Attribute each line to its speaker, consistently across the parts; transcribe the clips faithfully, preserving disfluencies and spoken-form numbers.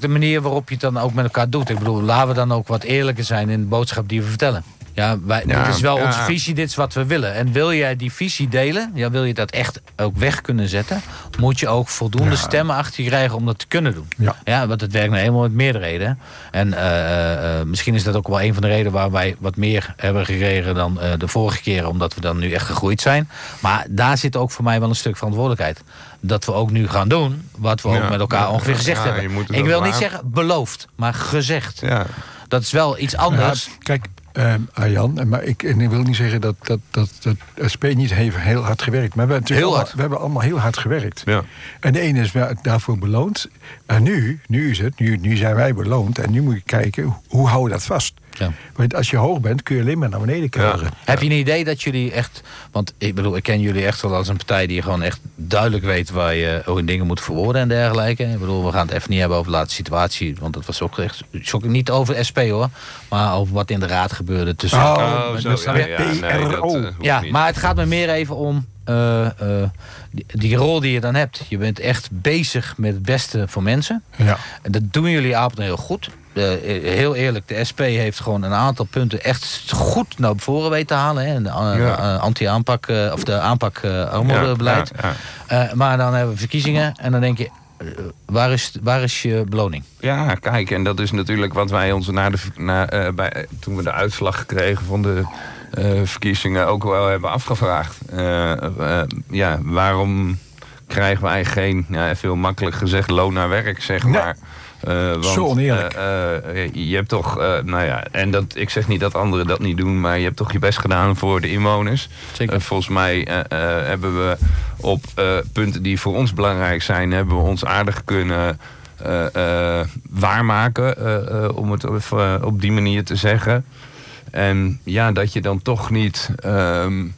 Speaker 1: ook de manier waarop je het dan ook met elkaar doet. Ik bedoel, laten we dan ook wat eerlijker zijn in de boodschap die we vertellen. Ja, wij,
Speaker 2: Ja,
Speaker 1: dit is wel
Speaker 2: ja.
Speaker 1: onze visie, dit is wat we willen. En wil jij die visie delen, ja, wil je dat echt ook weg kunnen zetten, moet je ook voldoende
Speaker 3: Ja.
Speaker 1: stemmen achter je krijgen om dat te kunnen doen.
Speaker 3: Ja.
Speaker 1: Ja, want het werkt nou eenmaal met meerderheden. En uh, uh, misschien is dat ook wel een van de redenen waar wij wat meer hebben gekregen dan uh, de vorige keren, omdat we dan nu echt gegroeid zijn. Maar daar zit ook voor mij wel een stuk verantwoordelijkheid. Dat we ook nu gaan doen wat we
Speaker 2: Ja,
Speaker 1: ook met elkaar
Speaker 2: ja,
Speaker 1: ongeveer gezegd
Speaker 2: ja, je
Speaker 1: hebben.
Speaker 2: moet het
Speaker 1: Ik
Speaker 2: ook
Speaker 1: wil niet
Speaker 2: waar-
Speaker 1: zeggen beloofd, maar gezegd.
Speaker 2: Ja.
Speaker 1: Dat is wel iets anders.
Speaker 3: Ja, kijk, uh, Arjan, maar ik, en ik wil niet zeggen dat, dat, dat, dat S P niet heeft heel hard gewerkt. Maar we hebben, natuurlijk
Speaker 1: Heel
Speaker 3: allemaal,
Speaker 1: hard.
Speaker 3: we hebben allemaal heel hard gewerkt.
Speaker 2: Ja.
Speaker 3: En de ene is wel daarvoor beloond. En nu, nu is het, nu, nu zijn wij beloond. En nu moet je kijken, hoe houden we dat vast?
Speaker 1: Ja.
Speaker 3: Want als je hoog bent, kun je alleen maar naar beneden krijgen.
Speaker 2: Ja.
Speaker 1: Heb je een idee dat jullie echt... Want ik bedoel, ik ken jullie echt wel als een partij die gewoon echt duidelijk weet waar je ook in dingen moet verwoorden en dergelijke. Ik bedoel, we gaan het even niet hebben over de laatste situatie. Want dat was ook echt... Ook niet over S P hoor. Maar over wat in de raad gebeurde tussen...
Speaker 3: Oh,
Speaker 2: Oh,
Speaker 3: met-
Speaker 2: zo,
Speaker 3: met-
Speaker 2: ja,
Speaker 3: met
Speaker 2: ja,
Speaker 3: P
Speaker 2: nee, dat,
Speaker 3: R O.
Speaker 2: eh, hoeft
Speaker 1: Ja,
Speaker 2: niet.
Speaker 1: maar het gaat me meer even om uh, uh, die, die rol die je dan hebt. Je bent echt bezig met het beste voor mensen.
Speaker 3: Ja.
Speaker 1: En dat doen jullie Apeldoorn heel goed. Uh, heel eerlijk, de S P heeft gewoon een aantal punten echt goed naar voren weten te halen. Hè. De uh,
Speaker 2: Ja.
Speaker 1: uh, anti-aanpak, uh, of de aanpak uh, armoedebeleid.
Speaker 2: Ja, ja,
Speaker 1: Uh, maar dan hebben we verkiezingen en dan denk je, uh, waar, is, waar is je beloning?
Speaker 2: Ja, kijk, en dat is natuurlijk wat wij ons na de, na, uh, bij, toen we de uitslag kregen van de uh, verkiezingen ook wel hebben afgevraagd. Uh, uh, ja, waarom krijgen wij geen, ja, veel makkelijk gezegd, loon naar werk, zeg
Speaker 3: Nee.
Speaker 2: maar. Uh, want,
Speaker 3: Zo oneerlijk.
Speaker 2: Uh, uh, je hebt toch, uh, nou ja, en dat, ik zeg niet dat anderen dat niet doen, maar je hebt toch je best gedaan voor de inwoners.
Speaker 1: Zeker.
Speaker 2: Uh, volgens mij uh, uh, hebben we op uh, punten die voor ons belangrijk zijn, hebben we ons aardig kunnen uh, uh, waarmaken, uh, uh, om het op, uh, op die manier te zeggen. En ja, dat je dan toch niet... Um,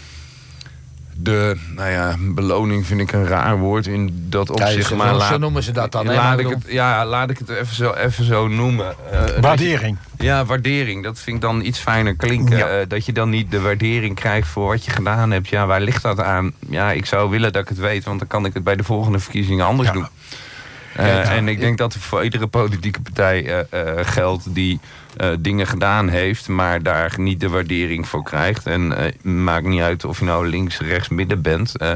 Speaker 2: de, nou ja, beloning vind ik een raar woord in dat opzicht.
Speaker 1: zo-
Speaker 2: maar
Speaker 1: zo
Speaker 2: laat,
Speaker 1: noemen ze dat dan, hè?
Speaker 2: Laat
Speaker 1: Maar
Speaker 2: ik
Speaker 1: ik
Speaker 2: het, ja, laat ik het even zo, even zo noemen. Uh, dat je-
Speaker 3: Waardering.
Speaker 2: ja, waardering. Dat vind ik dan iets fijner klinken.
Speaker 3: Ja.
Speaker 2: Uh, dat je dan niet de waardering krijgt voor wat je gedaan hebt. Ja, waar ligt dat aan? Ja, ik zou willen dat ik het weet, want dan kan ik het bij de volgende verkiezingen anders
Speaker 3: Ja.
Speaker 2: doen. Uh,
Speaker 3: Ja,
Speaker 2: en ik denk dat er voor iedere politieke partij uh, uh, geldt die uh, dingen gedaan heeft, maar daar niet de waardering voor krijgt. En uh, maakt niet uit of je nou links, rechts, midden bent. Uh,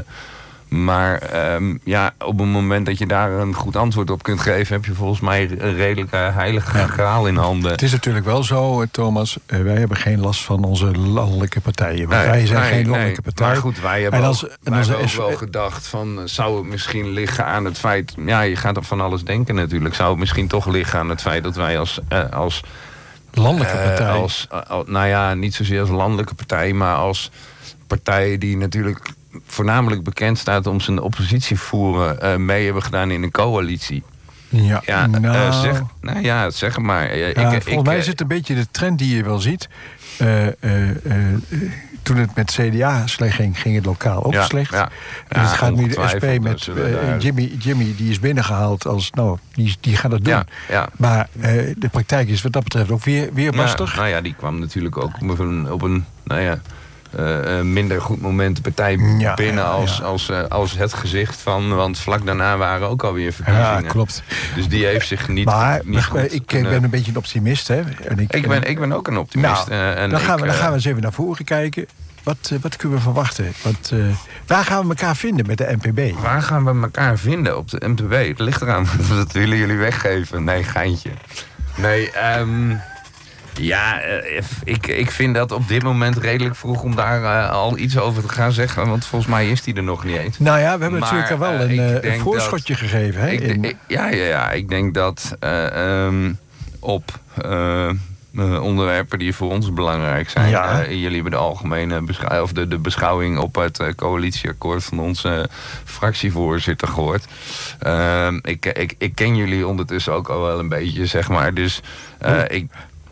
Speaker 2: maar um, ja, op het moment dat je daar een goed antwoord op kunt geven, heb je volgens mij een redelijke heilige
Speaker 3: Ja.
Speaker 2: graal in handen.
Speaker 3: Het is natuurlijk wel zo, Thomas, uh, wij hebben geen last van onze landelijke partijen. Want
Speaker 2: Nee,
Speaker 3: wij zijn
Speaker 2: nee,
Speaker 3: geen
Speaker 2: nee.
Speaker 3: landelijke partij.
Speaker 2: Maar goed, wij hebben
Speaker 3: En als-
Speaker 2: ook,
Speaker 3: en
Speaker 2: wij
Speaker 3: als
Speaker 2: hebben
Speaker 3: de
Speaker 2: ook wel
Speaker 3: S-
Speaker 2: gedacht van, uh, zou het misschien liggen aan het feit... Ja, je gaat op van alles denken natuurlijk. Zou het misschien toch liggen aan het feit dat wij als... Uh, als
Speaker 3: Landelijke
Speaker 2: uh,
Speaker 3: partij.
Speaker 2: Als, uh, al- nou ja, niet zozeer als landelijke partij, maar als partij die natuurlijk voornamelijk bekend staat om zijn oppositie voeren, uh, mee hebben gedaan in een coalitie.
Speaker 3: Ja,
Speaker 2: Ja,
Speaker 3: nou,
Speaker 2: uh, zeg, nou ja, zeg maar. Uh,
Speaker 3: ja,
Speaker 2: ik,
Speaker 3: volgens
Speaker 2: ik,
Speaker 3: mij
Speaker 2: uh,
Speaker 3: is het een beetje de trend die je wel ziet. Uh, uh, uh, toen het met C D A slecht ging, ging het lokaal ook
Speaker 2: Ja,
Speaker 3: slecht.
Speaker 2: ja.
Speaker 3: En het
Speaker 2: Ja,
Speaker 3: gaat nu de S P
Speaker 2: ongetwijfeld,
Speaker 3: met
Speaker 2: zullen
Speaker 3: uh,
Speaker 2: daar-
Speaker 3: Jimmy, Jimmy, die is binnengehaald als, nou, die, die gaat het doen.
Speaker 2: Ja, ja.
Speaker 3: Maar uh, de praktijk is wat dat betreft ook weer, weer lastig.
Speaker 2: Ja, nou ja, die kwam natuurlijk ook op een, op een nou ja, uh, uh, minder goed moment de partij
Speaker 3: Ja,
Speaker 2: binnen
Speaker 3: ja,
Speaker 2: als,
Speaker 3: ja.
Speaker 2: als, uh, als het gezicht van... Want vlak daarna waren ook alweer verkiezingen.
Speaker 3: Ja, klopt.
Speaker 2: Dus die heeft zich niet,
Speaker 3: Maar
Speaker 2: niet goed
Speaker 3: ik, ik
Speaker 2: kunnen-
Speaker 3: ben een beetje een optimist. Hè? En ik,
Speaker 2: ik, ben, ik ben ook een optimist.
Speaker 3: Nou,
Speaker 2: uh, en
Speaker 3: dan, gaan
Speaker 2: ik,
Speaker 3: we, dan
Speaker 2: uh,
Speaker 3: gaan we eens even naar voren kijken. Wat, uh, wat kunnen we verwachten? Want, uh, waar gaan we elkaar vinden met de N P B?
Speaker 2: Waar gaan we elkaar vinden op de M P B? Het ligt eraan. Dat willen jullie weggeven. Nee, geintje. Nee, um, ja, uh, ik, ik vind dat op dit moment redelijk vroeg om daar uh, al iets over te gaan zeggen. Want volgens mij is die er nog niet eens.
Speaker 3: Nou ja, we hebben
Speaker 2: Maar,
Speaker 3: natuurlijk al wel
Speaker 2: uh,
Speaker 3: een,
Speaker 2: ik
Speaker 3: uh,
Speaker 2: denk
Speaker 3: een voorschotje gegeven. Hè?
Speaker 2: Ik,
Speaker 3: in-
Speaker 2: ik- ja, ja, ja, ik denk dat uh, um, op uh, uh, onderwerpen die voor ons belangrijk zijn.
Speaker 3: Ja.
Speaker 2: Uh, jullie hebben de algemene beschouwing, of de, de beschouwing op het uh, coalitieakkoord van onze fractievoorzitter gehoord. Uh, ik, ik, ik ken jullie ondertussen ook al wel een beetje, zeg maar. Dus uh, ik.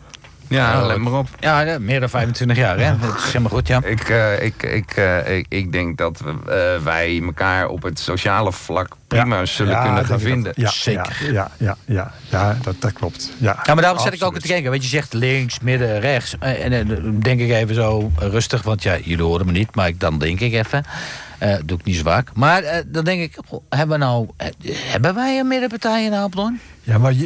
Speaker 2: Ja, let maar op.
Speaker 1: Ja, ja, meer dan vijfentwintig jaar, hè? Dat is helemaal goed, ja.
Speaker 2: Ik, uh, ik, ik, uh, ik, ik denk dat we, uh, wij elkaar op het sociale vlak prima
Speaker 3: Ja.
Speaker 2: zullen
Speaker 3: Ja,
Speaker 2: kunnen
Speaker 3: denk
Speaker 2: gaan
Speaker 3: ik dat-
Speaker 2: vinden.
Speaker 3: Ja,
Speaker 1: Zeker.
Speaker 3: Ja, ja, ja, ja, ja dat, dat klopt. Ja,
Speaker 1: Ja, maar daarom zet ik ook
Speaker 3: absoluut.
Speaker 1: te kijken. Weet je, zegt links, midden, rechts. En, en, en denk ik even zo rustig, want ja, jullie horen me niet, maar ik, dan denk ik even. Uh, doe ik niet zo vaak. Maar uh, dan denk ik, goh, hebben we nou, uh, hebben wij een middenpartij in Apeldoorn?
Speaker 3: Ja, maar je,